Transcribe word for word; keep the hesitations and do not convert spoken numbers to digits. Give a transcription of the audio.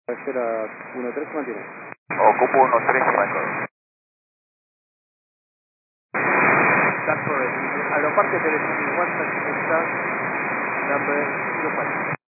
Tercera uno tres se mantiene. Ocupo uno tres cinco. That's correct. Aeroparque Telephone one Pakistan number zero five.